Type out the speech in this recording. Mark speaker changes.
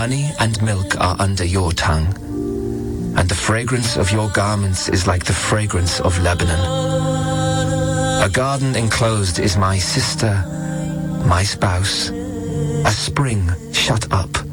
Speaker 1: Honey and milk are under your tongue, and the fragrance of your garments is like the fragrance of Lebanon. A garden enclosed is my sister, my spouse, a spring shut up